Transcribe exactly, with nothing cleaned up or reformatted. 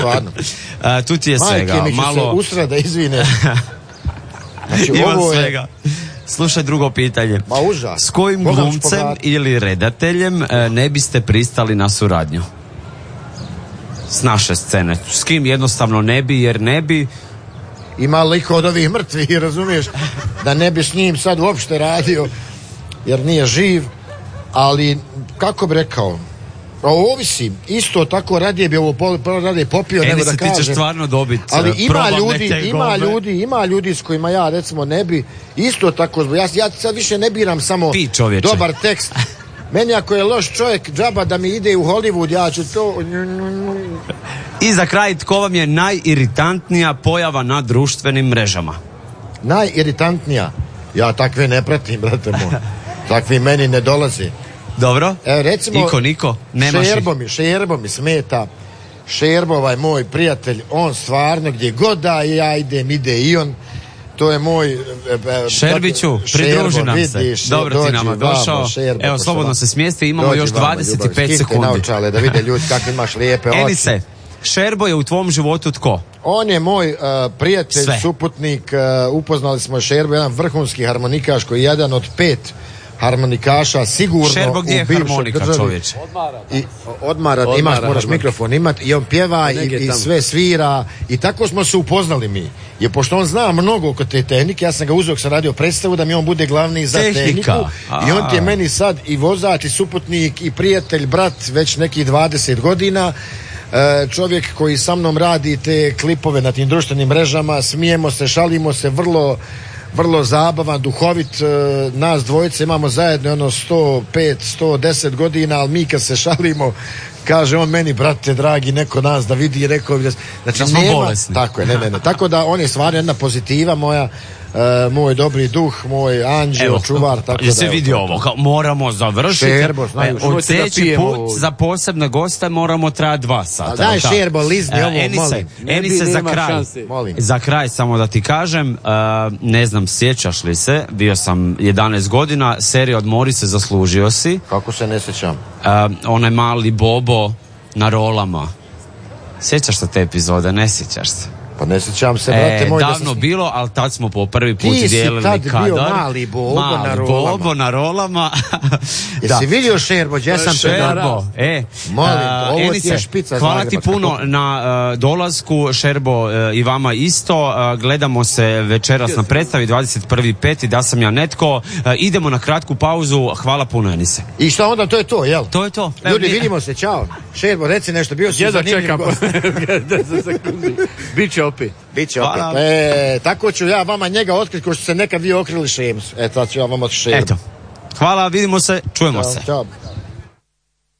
stvarno. Uh, tu ti je Majke svega. mi ću Malo... se usred da izvine. Znači, Ima ovo je... svega. Slušaj drugo pitanje. Ma užas. S kojim Koga glumcem špagati? ili redateljem uh, ne biste pristali na suradnju? S naše scene. S kim jednostavno ne bi, jer ne bi... Ima liko od ovih mrtvih, razumiješ, da ne bi s njim sad uopšte radio, jer nije živ, ali, kako bi rekao, ovisi, isto tako radije bi ovo pol, radije popio, nego da Enise, kažem. ti ćeš stvarno dobiti. Ali ima probam ljudi, neke ima gobe. ljudi, ima ljudi s kojima ja, recimo, ne bi, isto tako, ja, ja sad više ne biram samo Pi, čovječe. dobar tekst. Meni ako je loš čovjek, džaba da mi ide u Hollywood, ja ću to... I za kraj, tko vam je najiritantnija pojava na društvenim mrežama? Najiritantnija? Ja takve ne pratim, brate moj. Takvi meni ne dolaze. Dobro. E, recimo, Iko, niko? Nemaš ih? Šerbo mi, Šerbo mi smeta. Šerbo, ovaj moj prijatelj, on stvarno gdje god da ja idem, ide i on. To je moj... E, Šerbiću, pridruži nam se. Vidiš, Dobro dođi, ti nama vamo, došao. Šerbo, Evo, pošto slobodno vam- se smijesti, imamo dođi još vamo, dvadeset pet ljubav, skinte sekundi. naočale da vide ljudi kako imaš lijepe oči. Enise, Šerbo je u tvom životu tko? On je moj uh, prijatelj, Sve. suputnik, uh, upoznali smo Šerbo, jedan vrhunski harmonikaš koji je jedan od pet harmonikaša sigurno Šerbo, gdje je u bivšoj harmonika, državi. čovječe? I odmara, Odmara imaš, moraš harmonika. mikrofon imati i on pjeva i, Negdje i tamo. sve svira i tako smo se upoznali mi. Jer pošto on zna mnogo oko te tehnike, ja sam ga uzeo, sam radio predstavu da mi on bude glavni za Tehnika. tehniku A. i on ti je meni sad i vozač i suputnik i prijatelj, brat već nekih dvadeset godina. E, čovjek koji sa mnom radi te klipove na tim društvenim mrežama, smijemo se, šalimo se, vrlo vrlo zabavan, duhovit, e, nas dvojice imamo zajedno ono sto pet, sto deset godina, ali mi kad se šalimo, kaže on meni, brate dragi, neko nas da vidi, rekao bi da... Znači, Da smo nema, bolesni. tako je, ne, ne, ne. Tako da on je stvarno jedna pozitiva moja, e, moj dobri duh, moj anđeo, čuvar, tako jesi da... evo, vidio to je to. ovo, kao, moramo završiti. Šerbo, znaju, E, što od ćete da sljedeći pijemo put ovo? za posebne goste moramo trajati dva sata. A daj, jel tako? Šerbo, lizni E, ovo, Enise, molim. Ne Enise, bi, za nema kraj. šanse. Molim. Za kraj samo da ti kažem, uh, ne znam, sjećaš li se, bio sam jedanaest godina, serija Odmori se, zaslužio si. Kako se ne sjećam? Uh, onaj mali Bobo na rolama. Sjećaš se te epizode, ne sjećaš se? Pa ne sjećam se, brate E, moj, da davno sam... bilo, ali tad smo po prvi put Ti si dijelili tad kadar. bio mali Bobo Mali na rolama. Bobo na rolama. Jesi vidio Šerbo, gdje sam te Šerbo, e, Molim, a, ovo ti je Enise, špica hvala ti zagrebačka. puno na uh, dolasku, Šerbo, uh, i vama isto. Uh, gledamo se večeras na predstavi dvadeset prvi peti da sam ja netko. Uh, idemo na kratku pauzu. Hvala puno, Enise. I šta onda, to je to, jel? To je to. Ljudi, Evo, vidimo se, čao. Šerbo, reci nešto, bio si Jedva zanimljiv čekam. gost. deset sekundi. Biće opet. Biće Hvala. opet. E, tako ću ja vama njega otkriti ko što ste nekad vi okrili Šems. E, sad ću ja vama Šerbo. Eto. Hvala, vidimo se, čujemo se. Ćao.